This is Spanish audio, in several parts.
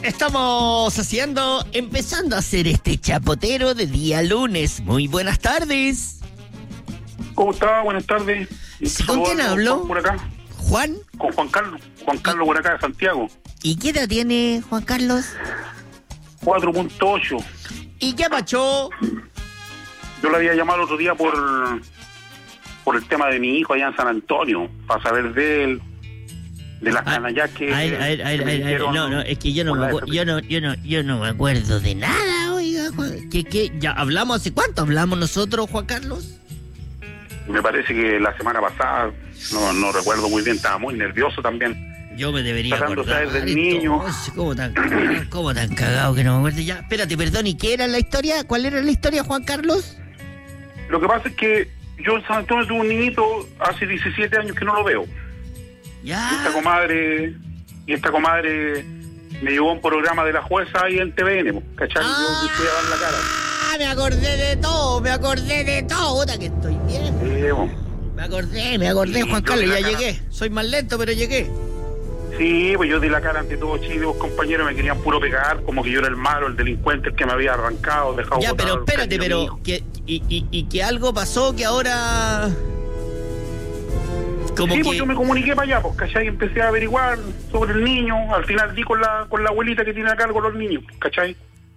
Estamos empezando a hacer este chapotero de día lunes. Muy buenas tardes. ¿Cómo está? Buenas tardes. ¿Con quién hablo? Por acá. ¿Juan? Con Juan Carlos. Juan Carlos por acá de Santiago. ¿Y qué edad tiene Juan Carlos? 4.8. ¿Y qué pachó? Yo le había llamado el otro día por el tema de mi hijo allá en San Antonio, para saber de él, de las canallas que... No, es que yo no me acuerdo de nada, oiga, Juan. ¿Qué? ¿Ya hablamos? ¿Hace cuánto hablamos nosotros, Juan Carlos? Me parece que la semana pasada, no recuerdo muy bien, estaba muy nervioso también. Yo me debería acordar del niño. ¿Cómo tan cagado que no me acuerdo ya? Espérate, perdón, ¿y qué era la historia? ¿Cuál era la historia, Juan Carlos? Lo que pasa es que yo en San Antonio tuve un niñito hace 17 años que no lo veo. Ya. Y esta comadre me llevó a un programa de la jueza ahí en TVN, ¿cachai? Yo fui a dar la cara. Me acordé de todo, puta que estoy bien. Me acordé, Juan Carlos, ya llegué. Soy más lento, pero llegué. Sí, pues yo di la cara ante todo Chile, los compañeros me querían puro pegar, como que yo era el malo, el delincuente, el que me había arrancado, dejado... Ya, pero espérate, que algo pasó que ahora... Pues yo me comuniqué para allá, pues, ¿cachai? Empecé a averiguar sobre el niño, al final di con la abuelita que tiene a cargo los niños, ¿cachai?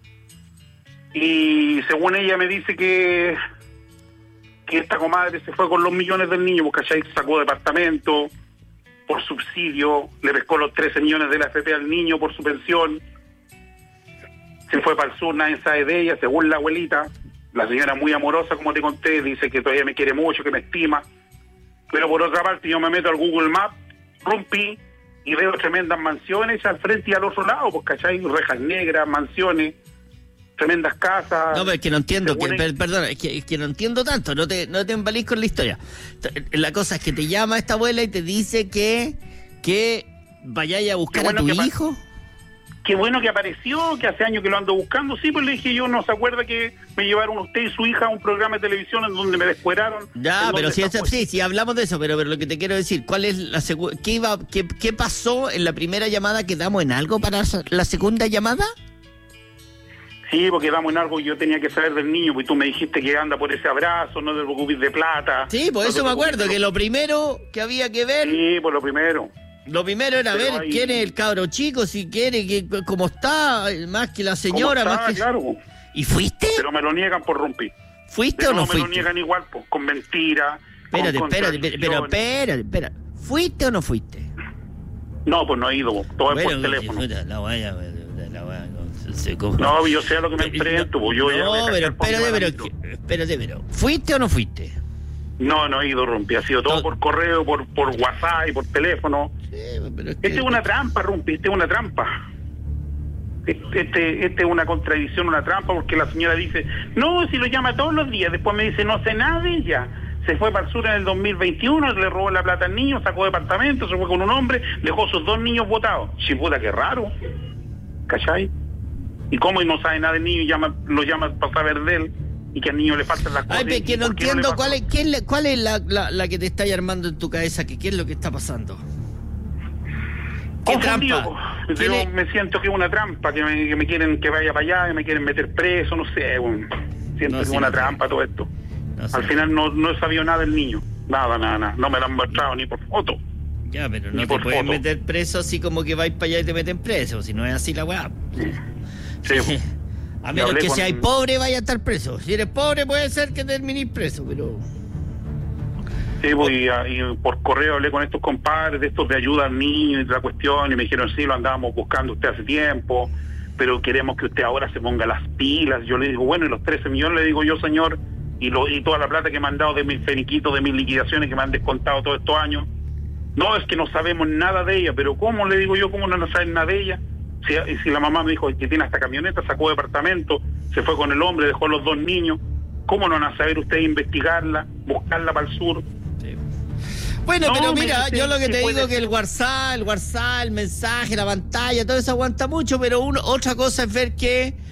Y según ella me dice que esta comadre se fue con los millones del niño, pues, ¿cachai? Sacó departamento por subsidio, le pescó los 13 millones de la AFP al niño por su pensión, se fue para el sur, nadie sabe de ella, según la abuelita. La señora muy amorosa, como te conté, dice que todavía me quiere mucho, que me estima. Pero por otra parte yo me meto al Google Maps, rompí y veo tremendas mansiones al frente y al otro lado, pues, ¿cachai? Rejas negras, mansiones, tremendas casas. No, pero es que no entiendo, perdona, es que no entiendo tanto, no te embalís con la historia. La cosa es que te llama esta abuela y te dice que vayáis a buscar a tu hijo. Qué bueno que apareció, que hace años que lo ando buscando. Sí, pues le dije yo, no se acuerda que me llevaron usted y su hija a un programa de televisión en donde me descueraron. Ya, pero sí, hablamos de eso, pero lo que te quiero decir, ¿cuál es qué pasó en la primera llamada? ¿Quedamos en algo para la segunda llamada? Sí, porque quedamos en algo y yo tenía que saber del niño, pues tú me dijiste que anda por ese abrazo, no te preocupes de plata. Sí, por eso me acuerdo, que lo primero que había que ver... Sí, pues lo primero. Lo primero era ver quién es el cabro chico, si quiere, cómo está, más que la señora, más que... Claro. ¿Y fuiste? Pero me lo niegan por romper. ¿Fuiste pero o no me fuiste? lo niegan igual, pues, con mentiras. Espérate. ¿Fuiste o no fuiste? No, pues no he ido, todo es por teléfono. No, yo sé a lo que me enfrento, pues yo espérate, ¿fuiste o no fuiste? No he ido, Rumpi, ha sido todo por correo, por WhatsApp y por teléfono. Sí, pero esta es una trampa, Rumpi, esta es una trampa. Este es una contradicción, una trampa, porque la señora dice, no, si lo llama todos los días, después me dice, no sé nada de ella. Se fue para el sur en el 2021, le robó la plata al niño, sacó departamento, se fue con un hombre, dejó sus 2 niños botados. Chiputa, qué raro, ¿cachai? ¿Y cómo no sabe nada del niño y lo llama para saber de él? Y que al niño le faltan las cosas. Ay, que no entiendo cuál es la que te está armando en tu cabeza, qué es lo que está pasando. ¿Qué trampa? Yo me siento que es una trampa, que me quieren que vaya para allá, que me quieren meter preso, no sé, bueno. Siento que es una trampa todo esto. Al final no he sabido nada del niño, nada, no me lo han mostrado ni por foto. Ya, pero no te pueden meter preso así como que vais para allá y te meten preso, si no es así la weá. Sí. A menos que seas pobre vaya a estar preso. Si eres pobre puede ser que termines preso, pero... Sí, pues, y por correo hablé con estos compadres de estos de ayuda al niño y la cuestión, y me dijeron, sí, lo andábamos buscando usted hace tiempo, pero queremos que usted ahora se ponga las pilas. Yo le digo, bueno, y los 13 millones, le digo yo, señor, y toda la plata que me han dado de mis feniquitos, de mis liquidaciones que me han descontado todos estos años. No, es que no sabemos nada de ella, pero ¿cómo? Le digo yo, ¿cómo no saben nada de ella? Si la mamá me dijo que tiene hasta camioneta, sacó departamento, se fue con el hombre, dejó los 2 niños, ¿cómo no van a saber ustedes investigarla, buscarla para el sur? Sí. Bueno, pero mira, yo lo que te digo es que el WhatsApp, el mensaje, la pantalla, todo eso aguanta mucho, pero otra cosa es ver que